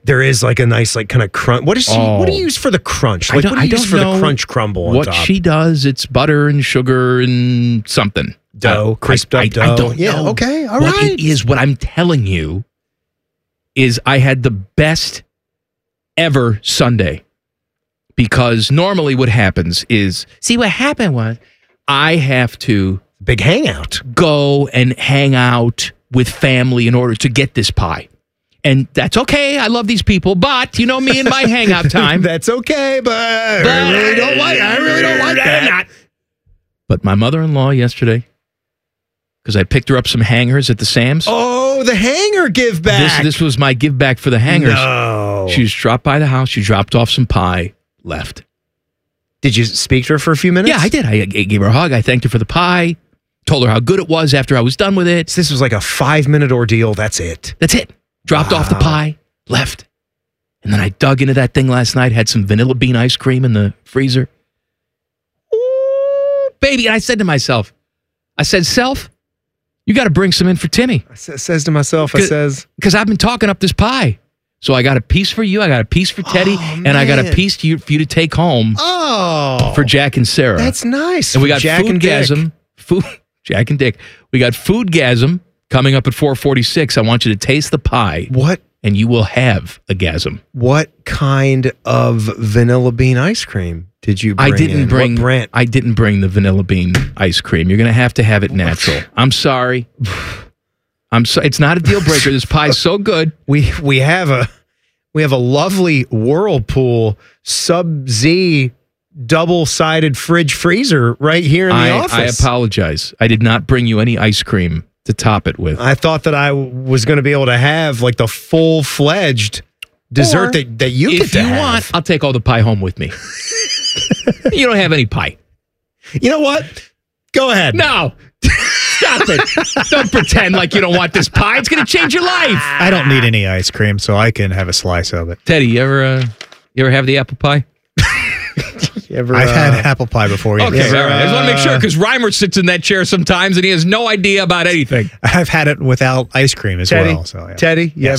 There is like a nice like kind of crunch. What do you use for the crunch? Like what do you use for the crunch crumble on what top? she does, it's butter and sugar and something. Dough, crisped up dough. I don't know. Okay, all what right. it is, what I'm telling you is I had the best ever Sunday. Because normally what happens is, what happened was I have to big hangout. Go and hang out with family in order to get this pie. And that's okay. I love these people, but you know me and my hangout time. That's okay, but I really don't like that. But my mother-in-law yesterday, because I picked her up some hangers at the Sam's. Oh, the hanger give back. This was my give back for the hangers. No. She just dropped by the house. She dropped off some pie, left. Did you speak to her for a few minutes? Yeah, I did. I gave her a hug. I thanked her for the pie. Told her how good it was after I was done with it. So this was like a 5-minute ordeal. That's it. That's it. Dropped off the pie, left. And then I dug into that thing last night, had some vanilla bean ice cream in the freezer. Ooh, baby. And I said to myself, Self, you got to bring some in for Timmy. Says to myself, because I've been talking up this pie. So I got a piece for you, I got a piece for Teddy, and I got a piece for you to take home for Jack and Sarah. That's nice. And we got Jack Foodgasm. Jack and Dick. We got Foodgasm coming up at 4:46. I want you to taste the pie. What? And you will have a gasm. What kind of vanilla bean ice cream did you bring? I didn't bring the vanilla bean ice cream. You're going to have it natural. I'm sorry. It's not a deal breaker. This pie's so good. We have a lovely Whirlpool Sub-Z double-sided fridge freezer right here in the office. I apologize. I did not bring you any ice cream to top it with. I thought that I was going to be able to have like the full-fledged dessert that you get to have. If you want, I'll take all the pie home with me. You don't have any pie. You know what? Go ahead. No. Stop it. Don't pretend like you don't want this pie. It's going to change your life. I don't need any ice cream, so I can have a slice of it. Teddy, you ever have the apple pie? I've had apple pie before. Okay, all right. I just want to make sure, because Reimer sits in that chair sometimes and he has no idea about anything. I've had it without ice cream as well. So, yeah. Teddy, you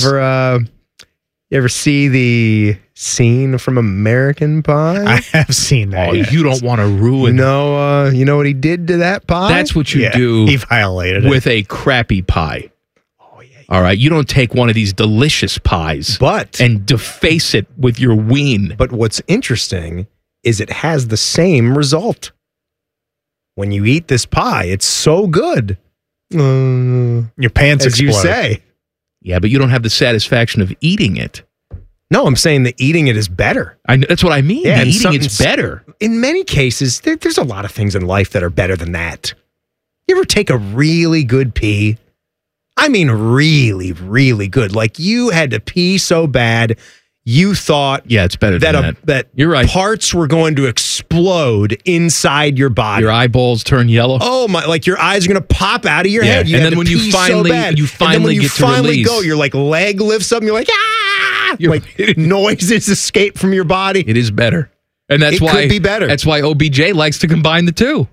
ever see the scene from American Pie? I have seen that. Oh, you don't want to ruin. You know what he did to that pie? That's what you do. He violated with a crappy pie. Oh yeah. All right, you don't take one of these delicious pies, and deface it with your ween. But what's interesting is it has the same result. When you eat this pie, it's so good. Your pants as explode. You say. Yeah, but you don't have the satisfaction of eating it. No, I'm saying that eating it is better. That's what I mean. Yeah, eating it's better. In many cases, there's a lot of things in life that are better than that. You ever take a really good pee? I mean, really, really good. Like you had to pee so bad, you thought it's better than that you're right. Parts were going to explode inside your body. Your eyeballs turn yellow. Oh my! Like your eyes are going to pop out of your head. And then when you finally get to release, go, your like leg lifts up, and you're like like noises escape from your body. It is better, and that's why could be better. That's why OBJ likes to combine the two.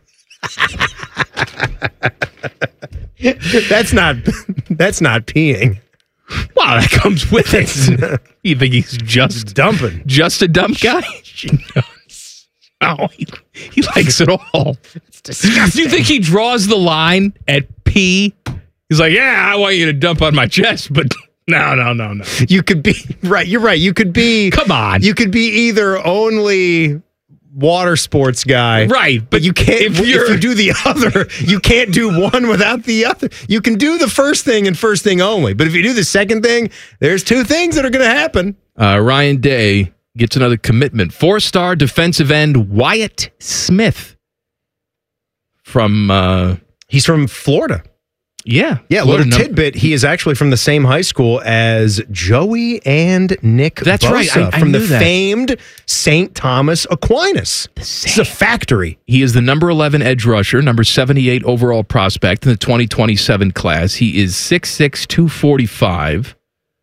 That's not peeing. Wow, that comes with it. You think he's just dumping? Just a dump guy? Oh, he likes it all. It's disgusting. Do you think he draws the line at pee? He's like, yeah, I want you to dump on my chest, but no. You could be right. You're right. You could be. Come on. You could be either only water sports guy, right? But you can't. If you do the other, you can't do one without the other. You can do the first thing and first thing only, but if you do the second thing, there's two things that are going to happen. Ryan Day gets another commitment. 4-star defensive end Wyatt Smith from. He's from Florida. Yeah. Little tidbit. He is actually from the same high school as Joey and Nick That's Bosa right. I from the knew that. famed St. Thomas Aquinas. It's a factory. He is the number 11 edge rusher, number 78 overall prospect in the 2027 class. He is 6'6", 245.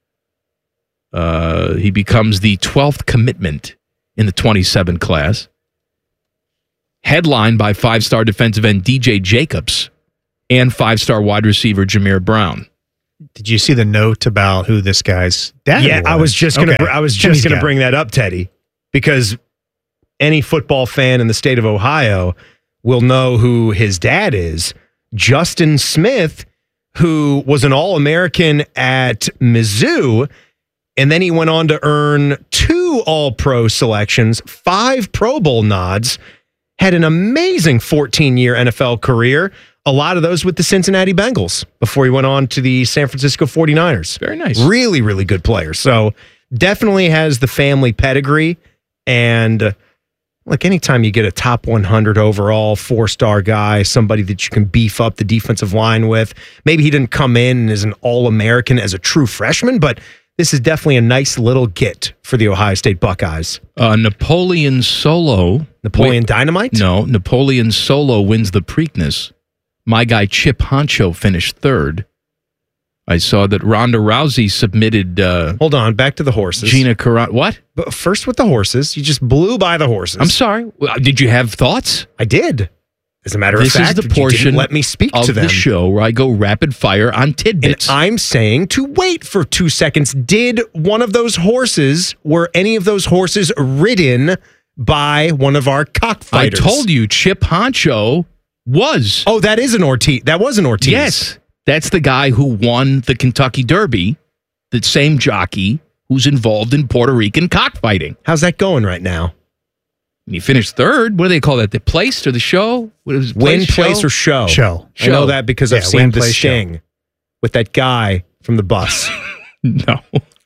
He becomes the 12th commitment in the 27 class. Headlined by 5-star defensive end DJ Jacobs and 5-star wide receiver Jameer Brown. Did you see the note about who this guy's dad was? I was just gonna bring that up, Teddy, because any football fan in the state of Ohio will know who his dad is. Justin Smith, who was an All-American at Mizzou, and then he went on to earn 2 All-Pro selections, 5 Pro Bowl nods, had an amazing 14-year NFL career, a lot of those with the Cincinnati Bengals before he went on to the San Francisco 49ers. Very nice. Really, really good player. So definitely has the family pedigree. And like anytime you get a top 100 overall 4-star guy, somebody that you can beef up the defensive line with, maybe he didn't come in as an All-American as a true freshman, but this is definitely a nice little get for the Ohio State Buckeyes. Napoleon Dynamite? No, Napoleon Solo wins the Preakness. My guy Chip Honcho finished 3rd. I saw that Ronda Rousey submitted... Hold on, back to the horses. Gina Carano. What? But first with the horses. You just blew by the horses. I'm sorry. Did you have thoughts? I did. As a matter of fact, this is the portion let me speak of to them. The show where I go rapid fire on tidbits. And I'm saying to wait for 2 seconds. Did one of those horses, were any of those horses ridden by one of our cockfighters? I told you, Chip Honcho was. Oh, that is an Ortiz. That was an Ortiz. Yes. That's the guy who won the Kentucky Derby, the same jockey who's involved in Puerto Rican cockfighting. How's that going right now? He finished 3rd. What do they call that? The place or the show? What is Win, place, or show? Show. I know that because I've seen The Sting with that guy from the bus. No.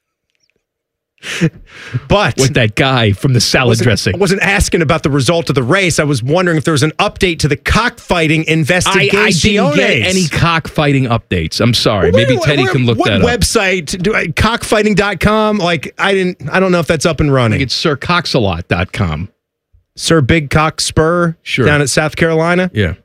But with that guy from the salad dressing. I wasn't asking about the result of the race. I was wondering if there was an update to the cockfighting investigation. I didn't get any cockfighting updates. I'm sorry. Maybe Teddy can look that up. What website? Cockfighting.com? Like, I don't know if that's up and running. I think it's sircoxalot.com. Sir Big Cock Spur down at South Carolina? Yeah.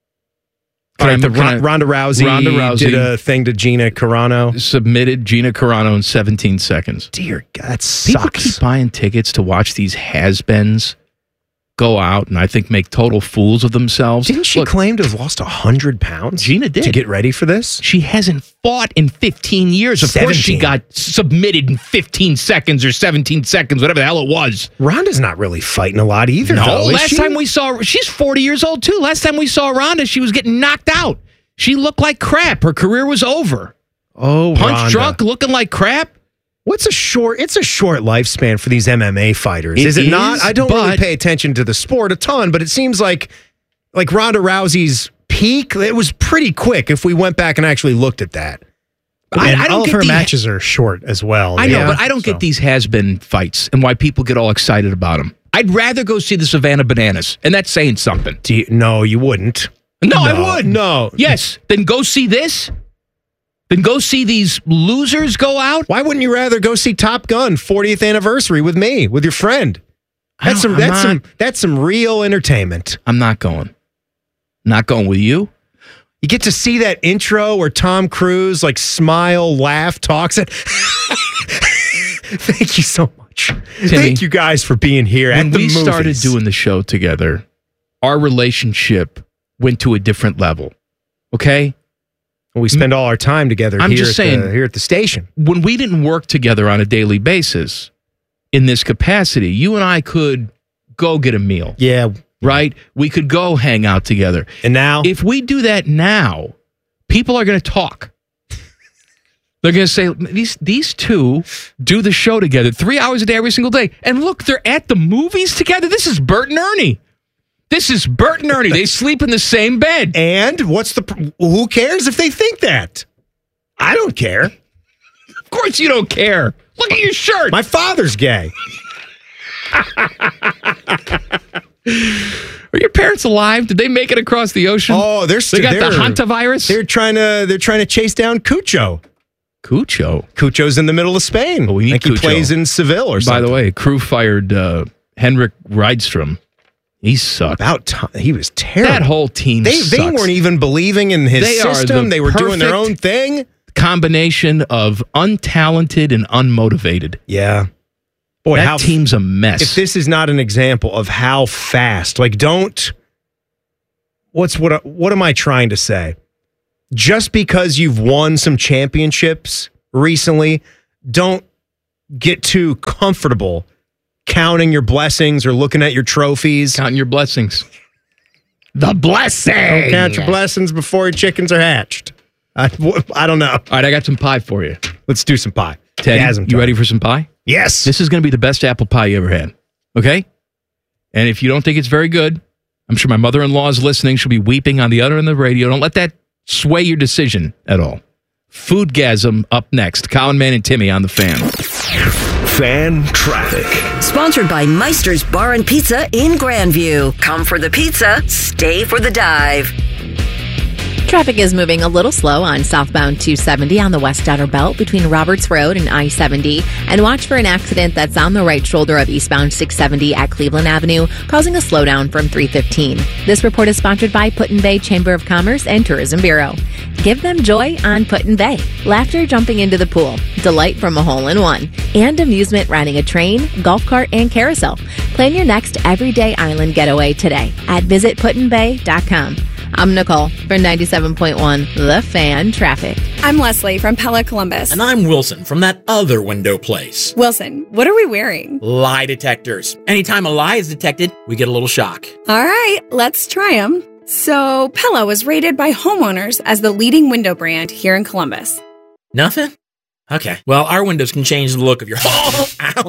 Ronda Rousey did a thing to Gina Carano. Submitted Gina Carano in 17 seconds. Dear God, that sucks. People keep buying tickets to watch these has-beens go out and I think make total fools of themselves. Didn't she claim to have lost 100 pounds? Gina did. To get ready for this? She hasn't fought in 15 years. Of course she got submitted in 15 seconds or 17 seconds, whatever the hell it was. Ronda's not really fighting a lot either. No, last time we saw her, she's 40 years old too. Last time we saw Ronda, she was getting knocked out. She looked like crap. Her career was over. Oh, Punch drunk, looking like crap. It's a short lifespan for these MMA fighters. Is it not? I don't really pay attention to the sport a ton, but it seems like Ronda Rousey's peak, it was pretty quick if we went back and actually looked at that. I don't all of her matches are short as well. I know, but I don't get these has-been fights and why people get all excited about them. I'd rather go see the Savannah Bananas, and that's saying something. No, you wouldn't. No, I would. No. Yes. Then go see this. Then go see these losers go out. Why wouldn't you rather go see Top Gun 40th anniversary with me, with your friend? That's some real entertainment. I'm not going. Not going with you. You get to see that intro where Tom Cruise smile, laugh, talks. Thank you so much. Timmy, thank you guys for being here at the movies. When we started doing the show together, our relationship went to a different level. Okay? We spend all our time together here at the station. When we didn't work together on a daily basis in this capacity, you and I could go get a meal. Yeah. Right? We could go hang out together. And now? If we do that now, people are going to talk. They're going to say, these two do the show together 3 hours a day, every single day. And look, they're at the movies together. This is Bert and Ernie. This is Bert and Ernie. They sleep in the same bed. And who cares if they think that? I don't care. Of course you don't care. Look at your shirt. My father's gay. Are your parents alive? Did they make it across the ocean? Oh, they got the hantavirus? They're trying to chase down Cucho. Cucho's in the middle of Spain. Well, we need Cucho. He plays in Seville or something. By the way, crew fired Henrik Rydstrom. He sucked. About time. He was terrible. That whole team sucks. They weren't even believing in his system. They were doing their own thing. Combination of untalented and unmotivated. Yeah. Boy, that team's a mess. If this is not an example of how fast, what am I trying to say? just because you've won some championships recently, don't get too comfortable counting your blessings or looking at your trophies. Counting your blessings. The blessing. Don't count your blessings before your chickens are hatched. I don't know. All right, I got some pie for you. Let's do some pie. Teddy, you ready for some pie? Yes. This is going to be the best apple pie you ever had. Okay? And if you don't think it's very good, I'm sure my mother-in-law is listening. She'll be weeping on the other end of the radio. Don't let that sway your decision at all. Foodgasm up next. Colin, Man, and Timmy on the Fan. Fan Traffic. Sponsored by Meister's Bar and Pizza in Grandview. Come for the pizza, stay for the dive. Traffic is moving a little slow on southbound 270 on the West Outer Belt between Roberts Road and I-70. And watch for an accident that's on the right shoulder of eastbound 670 at Cleveland Avenue, causing a slowdown from 315. This report is sponsored by Put-in-Bay Chamber of Commerce and Tourism Bureau. Give them joy on Put-in-Bay. Laughter jumping into the pool, delight from a hole-in-one, and amusement riding a train, golf cart, and carousel. Plan your next everyday island getaway today at visitputinbay.com. I'm Nicole for 97.1 The Fan Traffic. I'm Leslie from Pella Columbus. And I'm Wilson from that other window place. Wilson, what are we wearing? Lie detectors. Anytime a lie is detected, we get a little shock. All right, let's try them. So, Pella was rated by homeowners as the leading window brand here in Columbus. Nothing? Okay. Well, our windows can change the look of your home.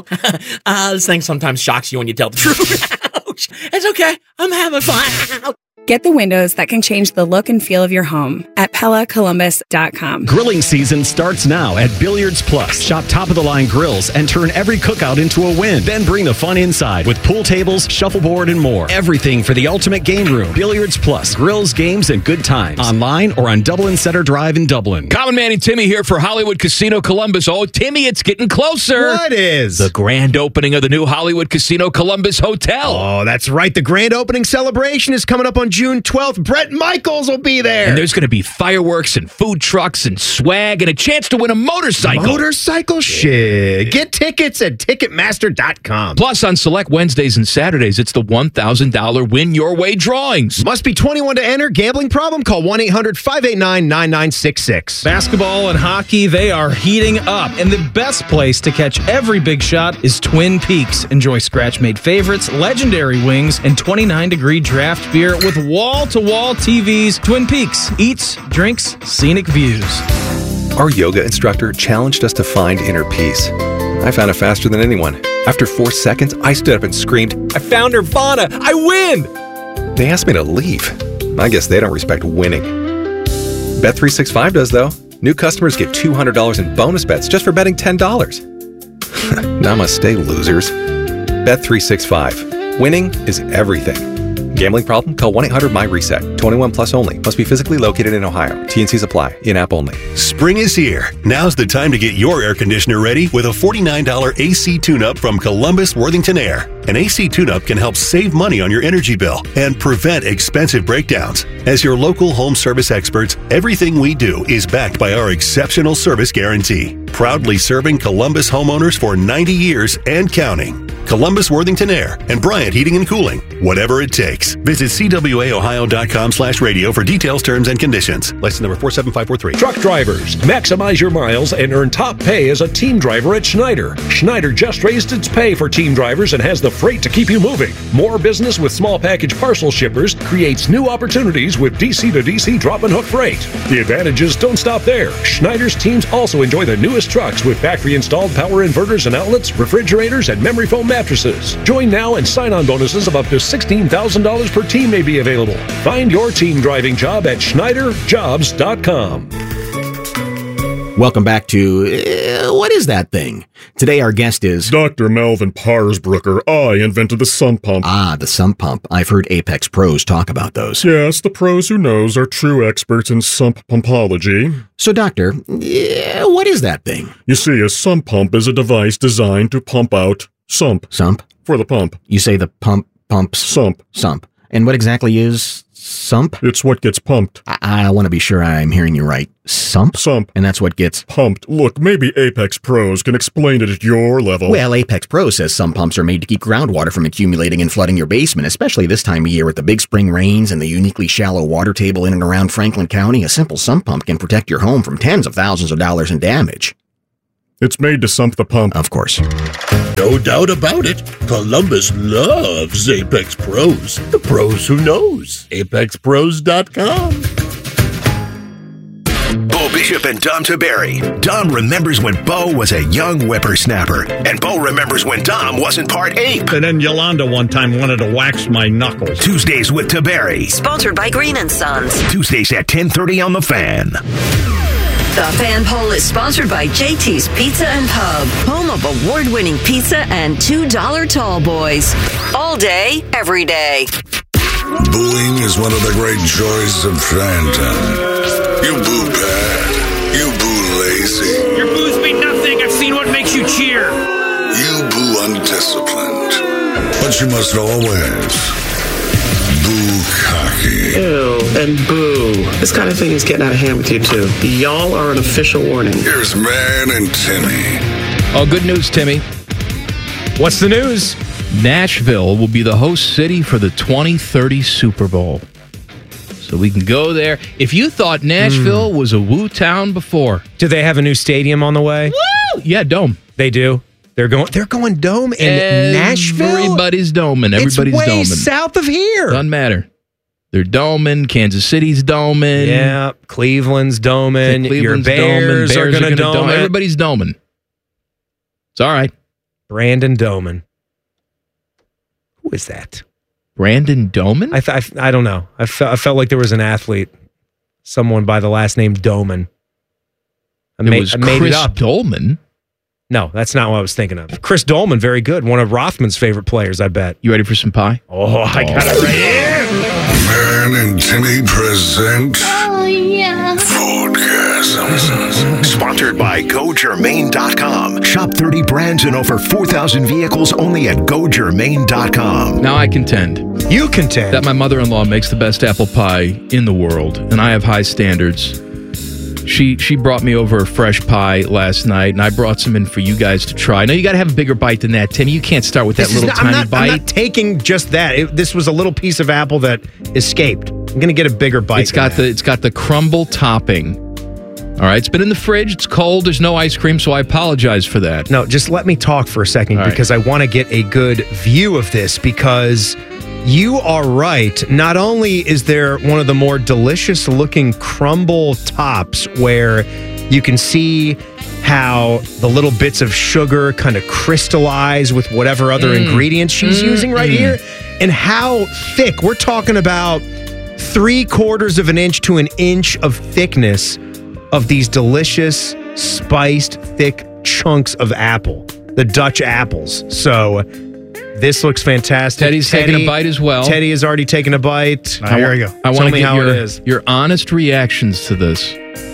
Ow. This thing sometimes shocks you when you tell the truth. Ouch. It's okay. I'm having fun. Get the windows that can change the look and feel of your home at PellaColumbus.com. Grilling season starts now at Billiards Plus. Shop top-of-the-line grills and turn every cookout into a win. Then bring the fun inside with pool tables, shuffleboard, and more. Everything for the ultimate game room. Billiards Plus. Grills, games, and good times. Online or on Dublin Center Drive in Dublin. Colin, Man, and Timmy here for Hollywood Casino Columbus. Oh, Timmy, it's getting closer. What is? The grand opening of the new Hollywood Casino Columbus Hotel. Oh, that's right. The grand opening celebration is coming up on June 12th. Brett Michaels will be there. And there's going to be fireworks and food trucks and swag and a chance to win a motorcycle. Motorcycle shit. Get tickets at Ticketmaster.com. Plus, on select Wednesdays and Saturdays, it's the $1,000 Win Your Way drawings. Must be 21 to enter. Gambling problem? Call 1-800-589-9966. Basketball and hockey, they are heating up. And the best place to catch every big shot is Twin Peaks. Enjoy scratch-made favorites, legendary wings, and 29-degree draft beer with wall-to-wall TVs. Twin Peaks. Eats, drinks, scenic views. Our yoga instructor challenged us to find inner peace. I found it faster than anyone. After 4 seconds, I stood up and screamed, "I found Nirvana! I win!" They asked me to leave. I guess they don't respect winning. Bet365 does, though. New customers get $200 in bonus bets just for betting $10. Namaste, losers. Bet365. Winning is everything. Gambling problem? Call 1-800-MY-RESET. 21 plus only. Must be physically located in Ohio. T&Cs apply. In-app only. Spring is here. Now's the time to get your air conditioner ready with a $49 AC tune-up from Columbus Worthington Air. An AC tune-up can help save money on your energy bill and prevent expensive breakdowns. As your local home service experts, everything we do is backed by our exceptional service guarantee. Proudly serving Columbus homeowners for 90 years and counting. Columbus Worthington Air and Bryant Heating and Cooling. Whatever it takes. Visit cwaohio.com/radio for details, terms, and conditions. License number 47543. Truck drivers, maximize your miles and earn top pay as a team driver at Schneider. Schneider just raised its pay for team drivers and has the freight to keep you moving. More business with small package parcel shippers creates new opportunities with DC to DC drop and hook freight. The advantages don't stop there. Schneider's teams also enjoy the newest trucks with factory installed power inverters and outlets, refrigerators, and memory foam mattresses. Join now and sign-on bonuses of up to $16,000 per team may be available. Find your team driving job at SchneiderJobs.com. Welcome back to What Is That Thing? Today our guest is Dr. Melvin Parsbrucker. I invented the sump pump. Ah, the sump pump. I've heard Apex pros talk about those. Yes, the pros who knows are true experts in sump pumpology. So, Doctor, what is that thing? You see, a sump pump is a device designed to pump out sump. Sump? For the pump. You say the pumps... Sump. Sump. And what exactly is Sump? It's what gets pumped. I want to be sure I'm hearing you right. Sump? Sump. And that's what gets pumped. Look, maybe Apex Pros can explain it at your level. Well, Apex Pro says sump pumps are made to keep groundwater from accumulating and flooding your basement, especially this time of year with the big spring rains and the uniquely shallow water table in and around Franklin County. A simple sump pump can protect your home from tens of thousands of dollars in damage. It's made to sump the pump. Of course. No doubt about it. Columbus loves Apex Pros. The pros who knows. ApexPros.com. Bo Bishop and Dom Taberry. Dom remembers when Bo was a young whippersnapper, and Bo remembers when Dom wasn't part ape. And then Yolanda one time wanted to wax my knuckles. Tuesdays with Taberry. Sponsored by Green & Sons. Tuesdays at 10:30 on The Fan. The Fan Poll is sponsored by JT's Pizza and Pub, home of award-winning pizza and $2 tall boys. All day, every day. Booing is one of the great joys of Fanton. You boo bad. You boo lazy. Your boos mean nothing. I've seen what makes you cheer. You boo undisciplined. But you must always boo cocky. Ew, and boo. This kind of thing is getting out of hand with you two. Y'all are an official warning. Here's Man and Timmy. Oh, good news, Timmy. What's the news? Nashville will be the host city for the 2030 Super Bowl. So we can go there. If you thought Nashville was a woo town before. Do they have a new stadium on the way? Woo! Yeah, dome. They do. They're going dome in Nashville. Everybody's doming. Everybody's it's way doming. South of here. Doesn't matter. They're doming. Kansas City's doming. Yeah, Cleveland's doming. Your Bears are going to dome. Everybody's doming. It's all right. Brandon Doman. Who is that? Brandon Doman? I don't know. I felt like there was an athlete, someone by the last name Doman. I made it up. Dolman? No, that's not what I was thinking of. Chris Dolman, very good. One of Rothman's favorite players, I bet. You ready for some pie? Oh, I got it right here. Man and Timmy present. Oh, yeah. Foodgasms. Sponsored by GoGermain.com. Shop 30 brands and over 4,000 vehicles only at GoGermain.com. Now I contend. You contend. That my mother-in-law makes the best apple pie in the world, and I have high standards. She brought me over a fresh pie last night, and I brought some in for you guys to try. Now, you got to have a bigger bite than that, Timmy. You can't start with that little tiny bite. I'm not taking just that. This was a little piece of apple that escaped. I'm going to get a bigger bite. It's got the crumble topping. All right, it's been in the fridge. It's cold. There's no ice cream, so I apologize for that. No, just let me talk for a second because I want to get a good view of this because you are right. Not only is there one of the more delicious looking crumble tops where you can see how the little bits of sugar kind of crystallize with whatever other ingredients she's using right here, and how thick. We're talking about 3/4 of an inch to an inch of thickness of these delicious, spiced, thick chunks of apple, the Dutch apples. So this looks fantastic. Teddy's taking a bite as well. Teddy has already taken a bite. Here we go. I want to get how it is. your honest reactions to this.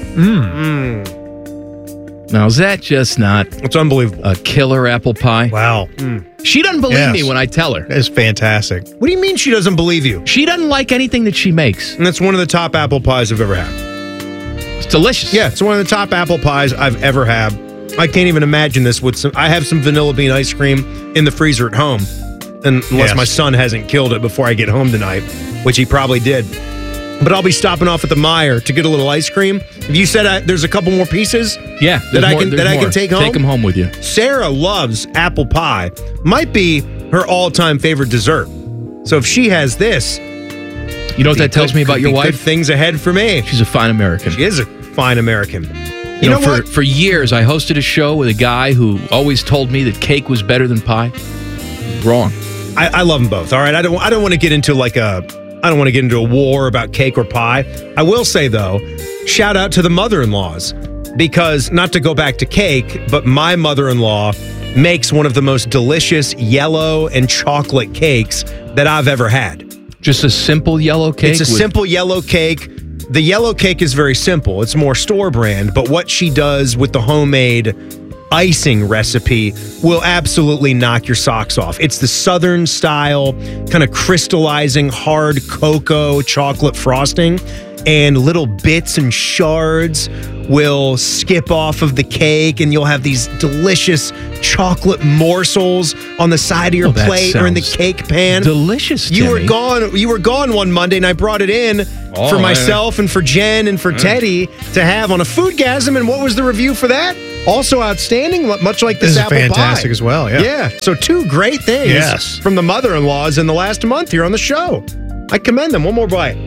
Now, is that just not It's unbelievable. a killer apple pie? Wow. She doesn't believe me when I tell her. It's fantastic. What do you mean she doesn't believe you? She doesn't like anything that she makes. And that's one of the top apple pies I've ever had. It's delicious. Yeah, it's one of the top apple pies I've ever had. I can't even imagine this with some. I have some vanilla bean ice cream in the freezer at home, unless my son hasn't killed it before I get home tonight, which he probably did. But I'll be stopping off at the Meijer to get a little ice cream. If you said there's a couple more pieces, that I can take home. Take them home with you. Sarah loves apple pie. Might be her all-time favorite dessert. So if she has this, you know what that tells me about your wife? Good things ahead for me. She's a fine American. She is a fine American. You know for years, I hosted a show with a guy who always told me that cake was better than pie. Wrong. I love them both. All right, I don't want to get into I don't want to get into a war about cake or pie. I will say though, shout out to the mother-in-laws, because not to go back to cake, but my mother-in-law makes one of the most delicious yellow and chocolate cakes that I've ever had. Just a simple yellow cake? It's a simple yellow cake. The yellow cake is very simple. It's more store brand, but what she does with the homemade icing recipe will absolutely knock your socks off. It's the Southern style, kind of crystallizing hard cocoa chocolate frosting, and little bits and shards will skip off of the cake, and you'll have these delicious chocolate morsels on the side of your plate or in the cake pan. Delicious. You were gone one Monday, and I brought it in for myself and for Jen and for Teddy to have on a Foodgasm. And what was the review for that? Also outstanding, much like this apple pie. This is fantastic as well, yeah. Yeah, so 2 great things from the mother-in-laws in the last month here on the show. I commend them. One more bite.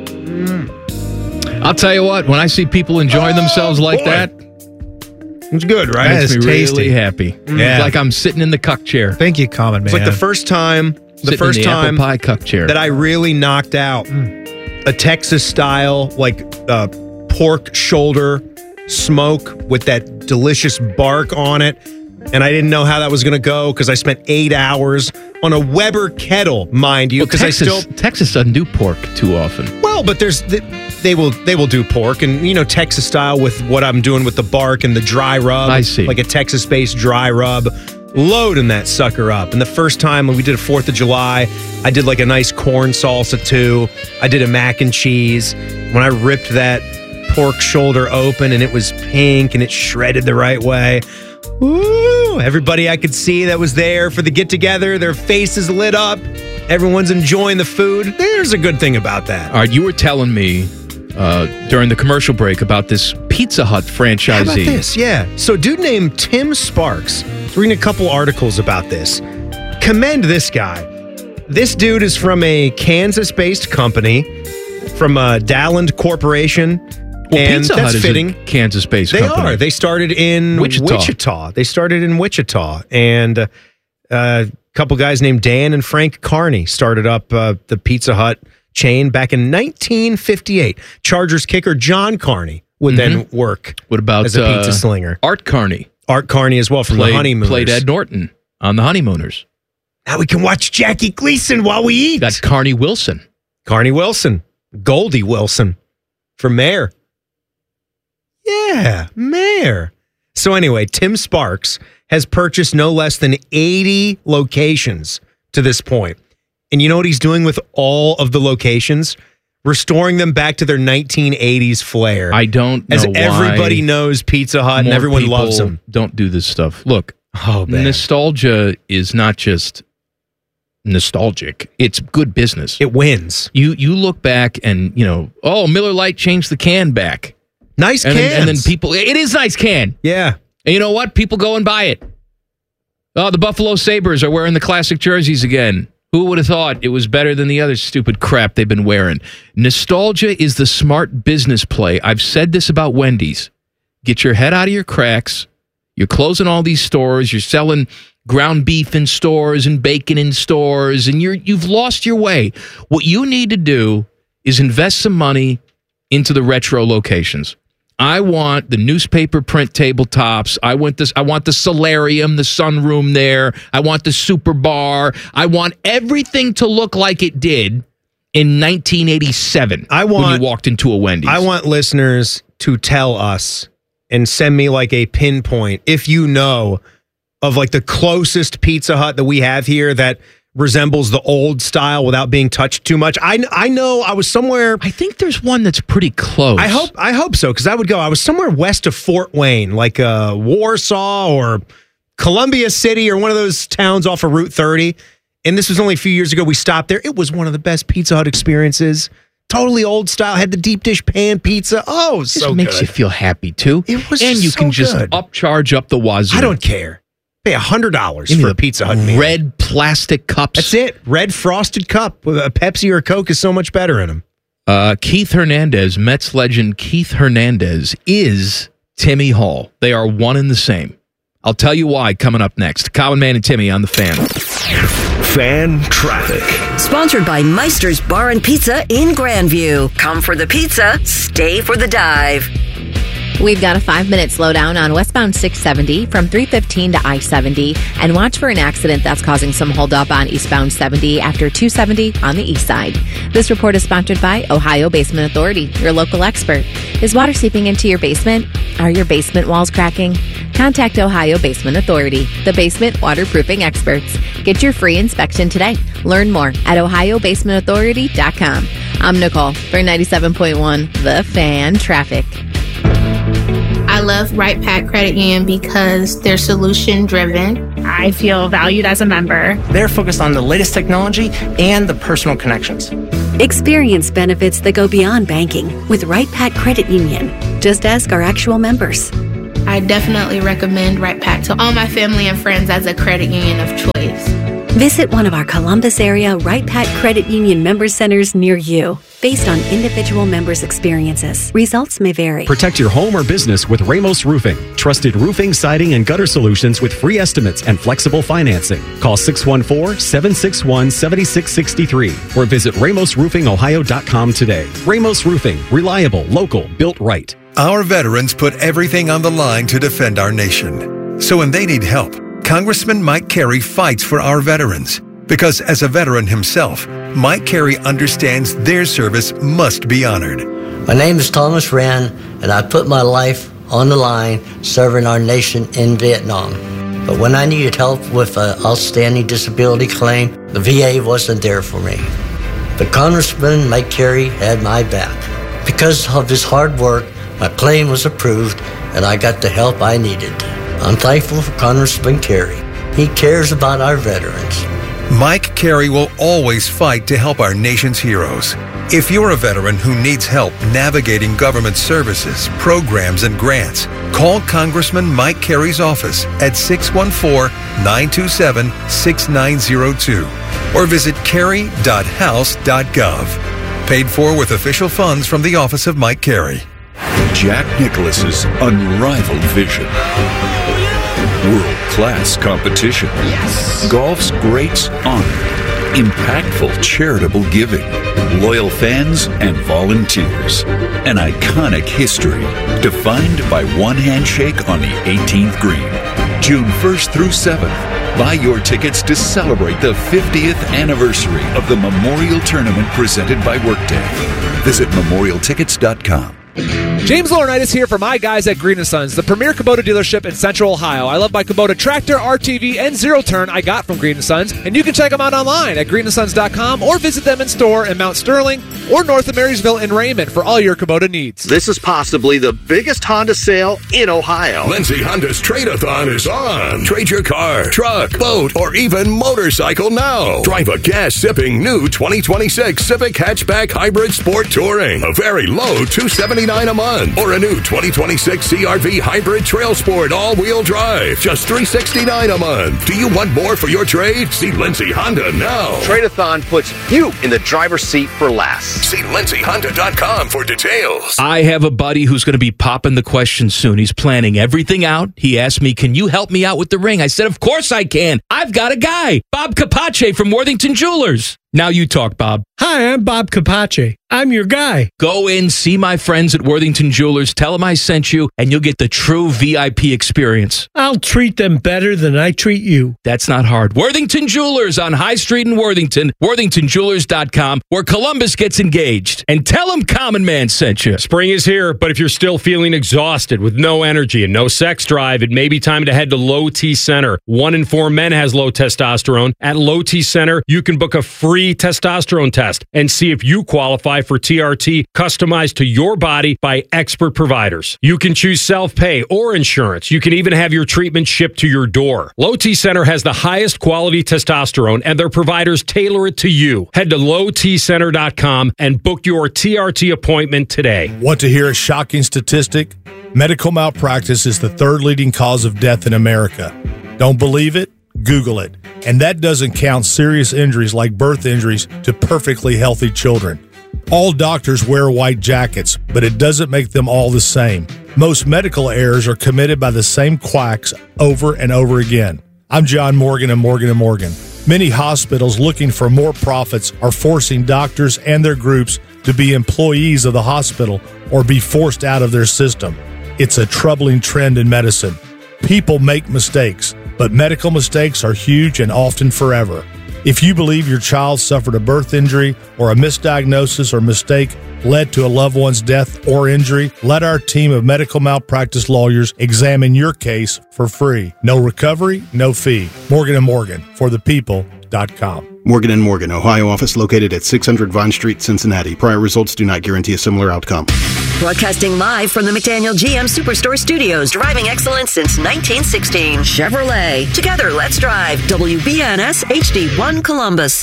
I'll tell you what, when I see people enjoying themselves like that, it's good, right? It makes me really happy. Yeah. It's like I'm sitting in the cuck chair. Thank you, Common Man. It's like the first time apple pie cuck chair that I really knocked out a Texas style, like pork shoulder smoke with that delicious bark on it. And I didn't know how that was going to go because I spent 8 hours on a Weber kettle, mind you. Because Texas doesn't do pork too often. Well, but they will do pork, and Texas style with what I'm doing with the bark and the dry rub. I see, like a Texas-based dry rub, loading that sucker up. And the first time when we did a 4th of July, I did like a nice corn salsa too. I did a mac and cheese. When I ripped that pork shoulder open, and it was pink and it shredded the right way. Woo! Everybody I could see that was there for the get-together, their faces lit up. Everyone's enjoying the food. There's a good thing about that. All right, you were telling me during the commercial break about this Pizza Hut franchisee. How about this? Yeah. So a dude named Tim Sparks. I was reading a couple articles about this. Commend this guy. This dude is from a Kansas-based company, from Dalland Corporation. Well, and Pizza that's Hut fitting. is a Kansas-based They company. are. They started in Wichita. They started in Wichita. And a couple guys named Dan and Frank Carney started up the Pizza Hut chain back in 1958. Chargers kicker John Carney would then work as a pizza slinger. Art Carney. Art Carney as well from the Honeymooners. Played Ed Norton on the Honeymooners. Now we can watch Jackie Gleason while we eat. That's Carney Wilson. Carney Wilson. Goldie Wilson for mayor. Yeah, mayor. So anyway, Tim Sparks has purchased no less than 80 locations to this point. And you know what he's doing with all of the locations? Restoring them back to their 1980s flair. I don't know As everybody knows Pizza Hut and everyone loves them. Don't do this stuff. Look, man. Nostalgia is not just nostalgic. It's good business. It wins. You look back and, Miller Lite changed the can back. Nice cans. And then people, it is nice can. Yeah. And you know what? People go and buy it. Oh, the Buffalo Sabres are wearing the classic jerseys again. Who would have thought it was better than the other stupid crap they've been wearing? Nostalgia is the smart business play. I've said this about Wendy's. Get your head out of your cracks. You're closing all these stores. You're selling ground beef in stores and bacon in stores, and you've lost your way. What you need to do is invest some money into the retro locations. I want the newspaper print tabletops. I want the solarium, the sunroom there. I want the super bar. I want everything to look like it did in 1987 when you walked into a Wendy's. I want listeners to tell us and send me like a pinpoint, if you know, of like the closest Pizza Hut that we have here that resembles the old style without being touched too much. I know I was somewhere. I think there's one that's pretty close. I hope so, because I was somewhere west of Fort Wayne, like Warsaw or Columbia City or one of those towns off of Route 30. And this was only a few years ago. We stopped there. It was one of the best Pizza Hut experiences. Totally old style. Had the deep dish pan pizza. Oh, so good. It makes you feel happy too. It was and you so can just good. upcharge up the wazoo. I don't care. Pay $100 for a Pizza Hut meal. Red plastic cups. That's it. Red frosted cup with a Pepsi or a Coke is so much better in them. Keith Hernandez, Mets legend Keith Hernandez, is Timmy Hall. They are one and the same. I'll tell you why coming up next. Common Man and Timmy on the Fan. Fan traffic. Sponsored by Meister's Bar and Pizza in Grandview. Come for the pizza, stay for the dive. We've got a 5-minute slowdown on westbound 670 from 315 to I-70, and watch for an accident that's causing some holdup on eastbound 70 after 270 on the east side. This report is sponsored by Ohio Basement Authority, your local expert. Is water seeping into your basement? Are your basement walls cracking? Contact Ohio Basement Authority, the basement waterproofing experts. Get your free inspection today. Learn more at ohiobasementauthority.com. I'm Nicole for 97.1 The Fan Traffic. I love Right Pack Credit Union because they're solution driven. I feel valued as a member. They're focused on the latest technology and the personal connections. Experience benefits that go beyond banking with Right Pack Credit Union. Just ask our actual members. I definitely recommend Right Pack to all my family and friends as a credit union of choice. Visit one of our Columbus area Right Pack Credit Union member centers near you. Based on individual members' experiences, results may vary. Protect your home or business with Ramos Roofing. Trusted roofing, siding, and gutter solutions with free estimates and flexible financing. Call 614-761-7663 or visit RamosRoofingOhio.com today. Ramos Roofing. Reliable, local, built right. Our veterans put everything on the line to defend our nation. So when they need help, Congressman Mike Carey fights for our veterans. Because as a veteran himself, Mike Carey understands their service must be honored. My name is Thomas Wren, and I put my life on the line serving our nation in Vietnam. But when I needed help with an outstanding disability claim, the VA wasn't there for me. But Congressman Mike Carey had my back. Because of his hard work, my claim was approved, and I got the help I needed. I'm thankful for Congressman Carey. He cares about our veterans. Mike Carey will always fight to help our nation's heroes. If you're a veteran who needs help navigating government services, programs, and grants, call Congressman Mike Carey's office at 614-927-6902 or visit carey.house.gov. Paid for with official funds from the office of Mike Carey. Jack Nicklaus's unrivaled vision. World-class competition. Yes. Golf's greats honor. Impactful charitable giving. Loyal fans and volunteers. An iconic history defined by one handshake on the 18th green. June 1st through 7th. Buy your tickets to celebrate the 50th anniversary of the Memorial Tournament presented by Workday. Visit memorialtickets.com. James Laurinaitis here for my guys at Green & Sons, the premier Kubota dealership in Central Ohio. I love my Kubota tractor, RTV, and zero-turn I got from Green & Sons, and you can check them out online at greenandsons.com or visit them in store in Mount Sterling or north of Marysville in Raymond for all your Kubota needs. This is possibly the biggest Honda sale in Ohio. Lindsay Honda's Trade-a-thon is on. Trade your car, truck, boat, or even motorcycle now. Drive a gas-sipping new 2026 Civic Hatchback Hybrid Sport Touring. A very low $279 a month. Or a new 2026 CRV Hybrid Trail Sport all-wheel drive. Just $369 a month. Do you want more for your trade? See Lindsay Honda now. Trade-a-thon puts you in the driver's seat for less. See lindsayhonda.com for details. I have a buddy who's going to be popping the question soon. He's planning everything out. He asked me, can you help me out with the ring? I said, of course I can. I've got a guy, Bob Capace from Worthington Jewelers. Now you talk, Bob. Hi, I'm Bob Capace. I'm your guy. Go in, see my friends at Worthington Jewelers, tell them I sent you, and you'll get the true VIP experience. I'll treat them better than I treat you. That's not hard. Worthington Jewelers on High Street in Worthington, worthingtonjewelers.com, where Columbus gets engaged. And tell them Common Man sent you. Spring is here, but if you're still feeling exhausted with no energy and no sex drive, it may be time to head to Low T Center. 1 in 4 men has low testosterone. At Low T Center, you can book a free testosterone test and see if you qualify for TRT customized to your body by expert providers. You can choose self-pay or insurance. You can even have your treatment shipped to your door. Low T Center has the highest quality testosterone, and their providers tailor it to you. Head to lowtcenter.com and book your TRT appointment today. Want to hear a shocking statistic? Medical malpractice is the third leading cause of death in America. Don't believe it? Google it. And that doesn't count serious injuries like birth injuries to perfectly healthy children. All doctors wear white jackets, but it doesn't make them all the same. Most medical errors are committed by the same quacks over and over again. I'm John Morgan of Morgan & Morgan. Many hospitals looking for more profits are forcing doctors and their groups to be employees of the hospital or be forced out of their system. It's a troubling trend in medicine. People make mistakes, but medical mistakes are huge and often forever. If you believe your child suffered a birth injury or a misdiagnosis or mistake led to a loved one's death or injury, let our team of medical malpractice lawyers examine your case for free. No recovery, no fee. Morgan & Morgan, for the people.com. Morgan & Morgan, Ohio office located at 600 Vine Street, Cincinnati. Prior results do not guarantee a similar outcome. Broadcasting live from the McDaniel GM Superstore Studios, driving excellence since 1916. Chevrolet. Together, let's drive. WBNS HD1 Columbus.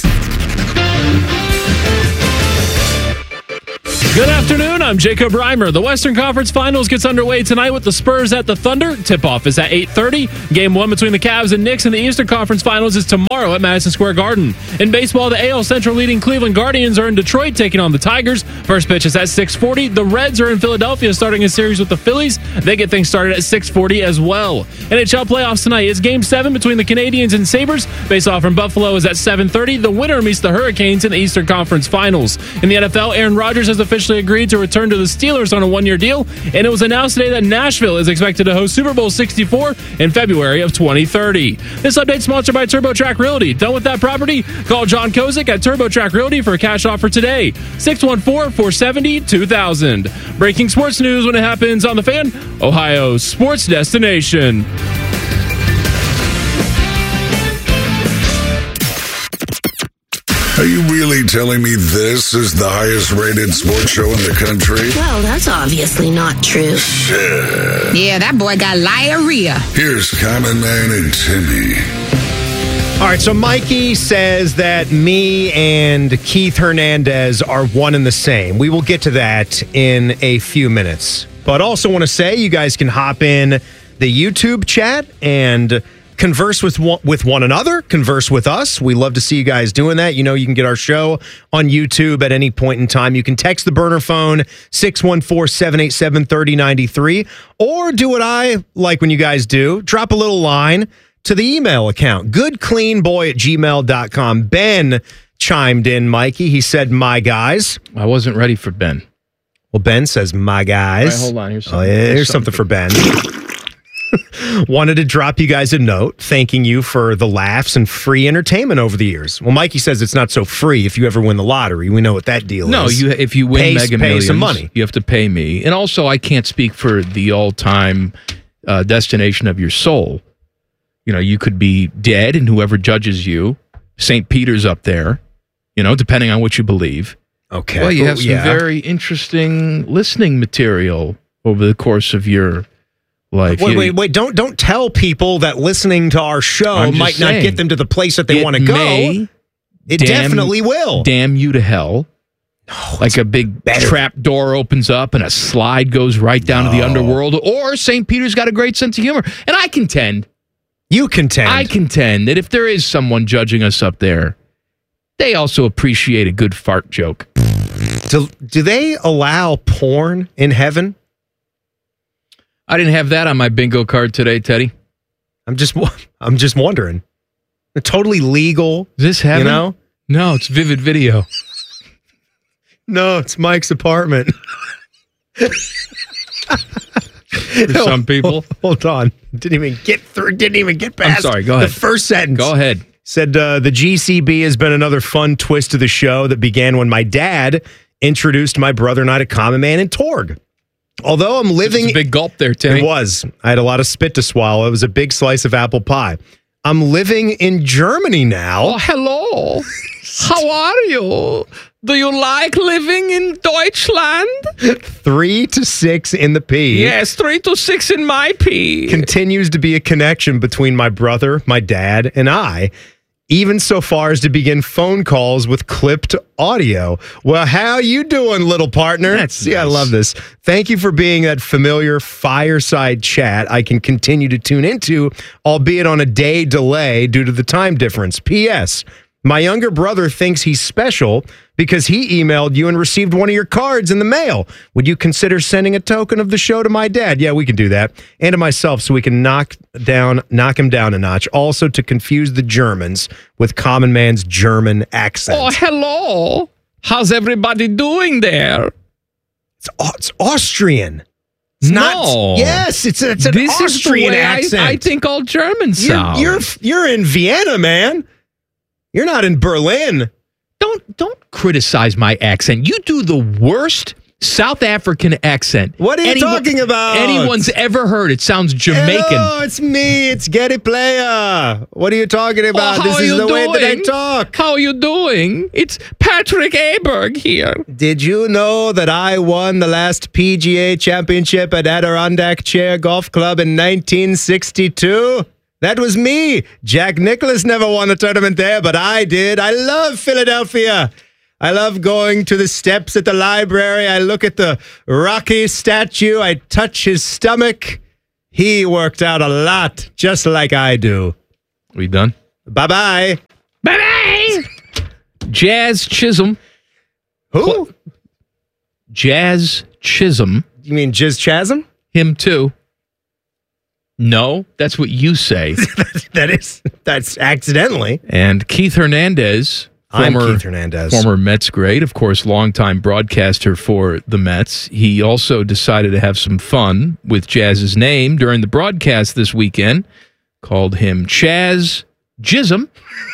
Good afternoon, I'm Jacob Reimer. The Western Conference Finals gets underway tonight with the Spurs at the Thunder. Tip-off is at 8:30. Game 1 between the Cavs and Knicks in the Eastern Conference Finals is tomorrow at Madison Square Garden. In baseball, the AL Central leading Cleveland Guardians are in Detroit taking on the Tigers. First pitch is at 6:40. The Reds are in Philadelphia starting a series with the Phillies. They get things started at 6:40 as well. NHL playoffs tonight is Game 7 between the Canadiens and Sabres. Face-off from Buffalo is at 7:30. The winner meets the Hurricanes in the Eastern Conference Finals. In the NFL, Aaron Rodgers has officially agreed to return to the Steelers on a one-year deal, and it was announced today that Nashville is expected to host Super Bowl 64 in February of 2030. This update sponsored by TurboTrack Realty. Done with that property? Call John Kozik at TurboTrack Realty for a cash offer today. 614-470-2000. Breaking sports news when it happens on The Fan, Ohio's sports destination. Are you really telling me this is the highest rated sports show in the country? Well, that's obviously not true. Shit. Yeah, that boy got diarrhea. Here's Common Man and Timmy. All right, so Mikey says that me and Keith Hernandez are one and the same. We will get to that in a few minutes. But also want to say you guys can hop in the YouTube chat and converse with one another, converse with us. We love to see you guys doing that. You know, you can get our show on YouTube at any point in time. You can text the burner phone, 614-787-3093, or do what I like when you guys do, drop a little line to the email account, goodcleanboy@gmail.com. Ben chimed in, Mikey. He said, my guys. I wasn't ready for Ben. Well, Ben says, my guys. All right, hold on. Here's something. Oh, yeah, here's something for Ben. Wanted to drop you guys a note thanking you for the laughs and free entertainment over the years. Well, Mikey says it's not so free if you ever win the lottery. We know what that deal is. No, if you win Mega Millions, some money. You have to pay me. And also, I can't speak for the all-time destination of your soul. You know, you could be dead, and whoever judges you, St. Peter's up there, you know, depending on what you believe. Okay. Well, you have some very interesting listening material over the course of your life. Wait. Don't tell people that listening to our show might not get them to the place that they want to go. It definitely will. Damn you to hell. No, like a big trap door opens up and a slide goes right down to the underworld. Or St. Peter's got a great sense of humor. And I contend. You contend. I contend that if there is someone judging us up there, they also appreciate a good fart joke. Do they allow porn in heaven? I didn't have that on my bingo card today, Teddy. I'm just wondering. Totally legal. Is this heaven? You know? No, it's Vivid Video. No, it's Mike's apartment. For some people. Hold on. Didn't even get past. I'm sorry, go ahead. The first sentence. Go ahead. Said the GCB has been another fun twist to the show that began when my dad introduced my brother and I to Common Man and Torg. Although I'm living... It was a big gulp there, Timmy. It was. I had a lot of spit to swallow. It was a big slice of apple pie. I'm living in Germany now. Oh, hello. How are you? Do you like living in Deutschland? 3 to 6 in the P. Yes, 3 to 6 in my P. Continues to be a connection between my brother, my dad, and I. Even so far as to begin phone calls with clipped audio. Well, how you doing, little partner? That's nice. I love this. Thank you for being that familiar fireside chat I can continue to tune into, albeit on a day delay due to the time difference. P.S. My younger brother thinks he's special because he emailed you and received one of your cards in the mail. Would you consider sending a token of the show to my dad? Yeah, we can do that. And to myself so we can knock him down a notch. Also to confuse the Germans with Common Man's German accent. Oh, hello. How's everybody doing there? It's Austrian. It's not. Yes, it's an this Austrian is the way accent. I think all Germans sound. You're in Vienna, man. You're not in Berlin. Don't criticize my accent. You do the worst South African accent. What are you talking about? Anyone's ever heard. It sounds Jamaican. Hello, it's me. It's Getty Player. What are you talking about? How this are is you the way that I doing? talk. How are you doing? It's Patrick Aberg here. Did you know that I won the last PGA championship at Adirondack Chair Golf Club in 1962? That was me. Jack Nicklaus never won a tournament there, but I did. I love Philadelphia. I love going to the steps at the library. I look at the Rocky statue. I touch his stomach. He worked out a lot, just like I do. We done? Bye-bye. Bye-bye. Jazz Chisholm. Who? Jazz Chisholm. You mean Jizz Chasm? Him too. No, that's what you say. That's accidentally. And Keith Hernandez. I'm Keith Hernandez. Former Mets great, of course, longtime broadcaster for the Mets. He also decided to have some fun with Jazz's name during the broadcast this weekend. Called him Chaz Jism.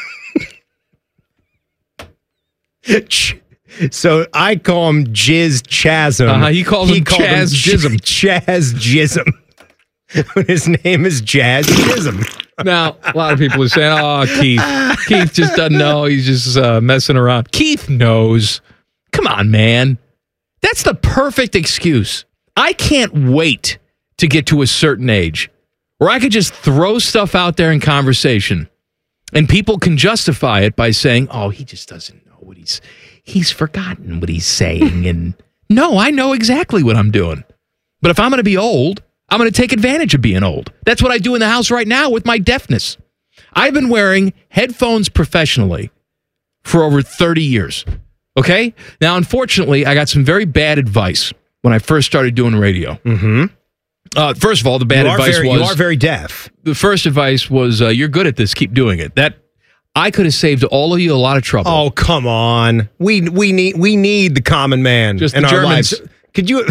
So I call him Jizz Chasm. He calls him Chaz Jism. Chaz Jism. His name is Jazz Chisholm. Now, a lot of people are saying, oh, Keith just doesn't know. He's just messing around. Keith knows. Come on, man. That's the perfect excuse. I can't wait to get to a certain age where I could just throw stuff out there in conversation and people can justify it by saying, oh, he just doesn't know what he's forgotten what he's saying. And no, I know exactly what I'm doing. But if I'm going to be old, I'm going to take advantage of being old. That's what I do in the house right now with my deafness. I've been wearing headphones professionally for over 30 years. Okay? Now, unfortunately, I got some very bad advice when I first started doing radio. Mm-hmm. First of all, the bad advice was... You are very deaf. The first advice was, you're good at this. Keep doing it. That I could have saved all of you a lot of trouble. Oh, come on. We need the common man Just in the our Germans. lives. Could you...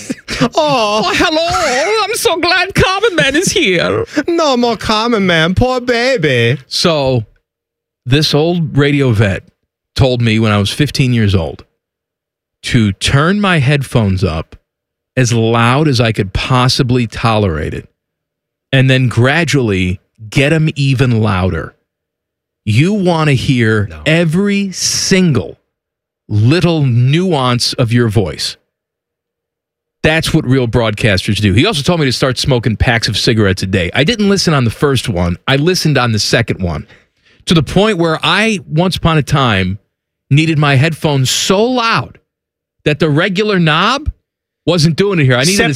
Oh, hello. I'm so glad Common Man is here. No more Common Man. Poor baby. So, this old radio vet told me when I was 15 years old to turn my headphones up as loud as I could possibly tolerate it and then gradually get them even louder. You want to hear every single little nuance of your voice. That's what real broadcasters do. He also told me to start smoking packs of cigarettes a day. I didn't listen on the first one. I listened on the second one to the point where I, once upon a time, needed my headphones so loud that the regular knob wasn't doing it here. I needed a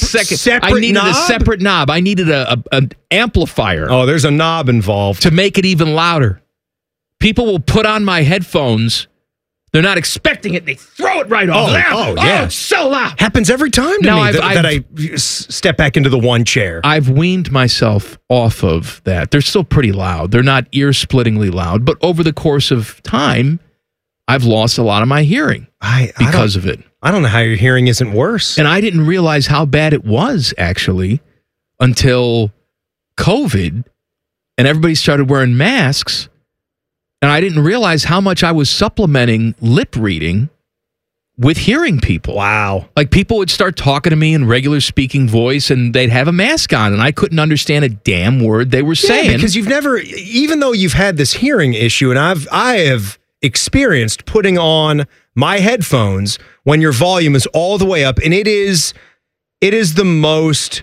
separate knob. I needed an amplifier. Oh, there's a knob involved. To make it even louder. People will put on my headphones. They're not expecting it. They throw it right off. Oh, yeah. It's so loud. Happens every time to me that I step back into the one chair. I've weaned myself off of that. They're still pretty loud. They're not ear-splittingly loud. But over the course of time, I've lost a lot of my hearing because of it. I don't know how your hearing isn't worse. And I didn't realize how bad it was, actually, until COVID, and everybody started wearing masks. And I didn't realize how much I was supplementing lip reading with hearing people. Wow. Like people would start talking to me in regular speaking voice and they'd have a mask on and I couldn't understand a damn word they were saying. Because you've never, even though you've had this hearing issue, and I have experienced putting on my headphones when your volume is all the way up, and it is the most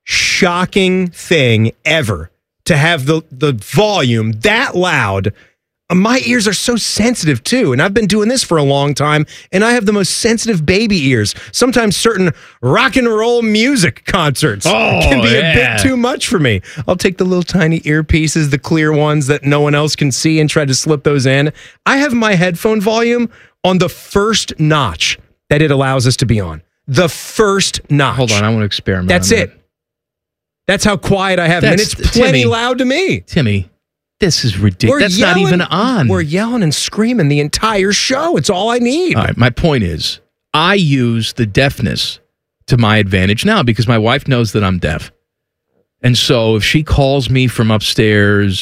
shocking thing ever to have the volume that loud. My ears are so sensitive too, and I've been doing this for a long time, and I have the most sensitive baby ears. Sometimes certain rock and roll music concerts can be a bit too much for me. I'll take the little tiny earpieces, the clear ones that no one else can see, and try to slip those in. I have my headphone volume on the first notch that it allows us to be on. The first notch. Hold on, I want to experiment. That's on it. That. That's how quiet I have it, and it's plenty loud to me. Timmy. This is ridiculous. That's not even on. We're yelling and screaming the entire show. It's all I need. All right, my point is, I use the deafness to my advantage now because my wife knows that I'm deaf. And so if she calls me from upstairs or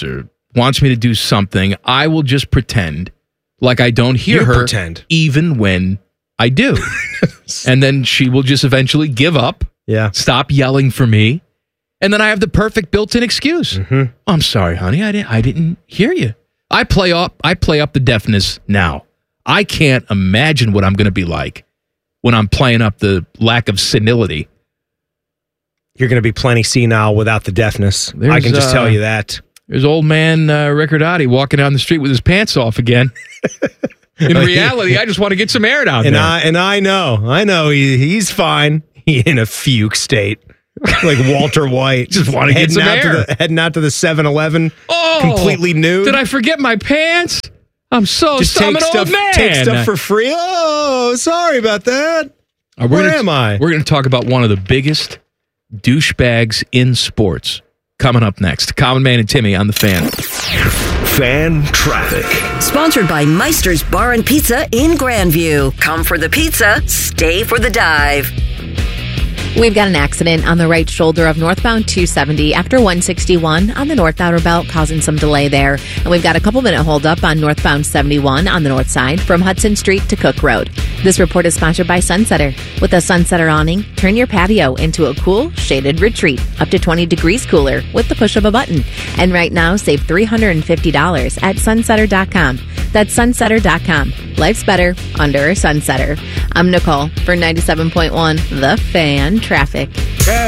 wants me to do something, I will just pretend like I don't hear her, even when I do. And then she will just eventually give up, stop yelling for me, and then I have the perfect built-in excuse. I'm sorry, honey, I didn't hear you. I play up the deafness now. I can't imagine what I'm going to be like when I'm playing up the lack of senility. You're going to be plenty senile without the deafness. I can just tell you that. There's old man Riccardotti walking down the street with his pants off again. In reality, I just want to get some air down there. I know he's fine. He's in a fugue state. Like Walter White. Just want to get some air. Heading out to the 7-Eleven, completely nude. Did I forget my pants? I'm an old man. Take stuff for free. Oh, sorry about that. Where am I? We're going to talk about one of the biggest douchebags in sports coming up next. Common Man and Timmy on the Fan. Fan Traffic. Sponsored by Meister's Bar and Pizza in Grandview. Come for the pizza, stay for the dive. We've got an accident on the right shoulder of northbound 270 after 161 on the north outer belt, causing some delay there. And we've got a couple-minute holdup on northbound 71 on the north side from Hudson Street to Cook Road. This report is sponsored by Sunsetter. With a Sunsetter awning, turn your patio into a cool, shaded retreat, up to 20 degrees cooler with the push of a button. And right now, save $350 at sunsetter.com. That's sunsetter.com. Life's better under a Sunsetter. I'm Nicole for 97.1 The Fan Traffic.